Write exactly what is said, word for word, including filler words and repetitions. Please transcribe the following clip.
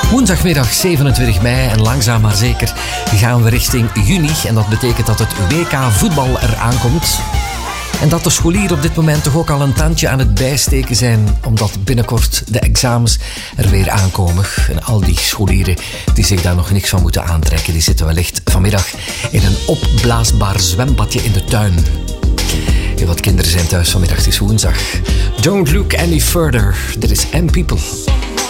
Woensdagmiddag zevenentwintig mei en langzaam maar zeker gaan we richting juni. En dat betekent dat het W K voetbal eraan komt. En dat de scholieren op dit moment toch ook al een tandje aan het bijsteken zijn, omdat binnenkort de examens er weer aankomen. En al die scholieren die zich daar nog niks van moeten aantrekken, die zitten wellicht vanmiddag in een opblaasbaar zwembadje in de tuin. Heel wat kinderen zijn thuis vanmiddag, het is woensdag. Don't look any further. Dit is M People.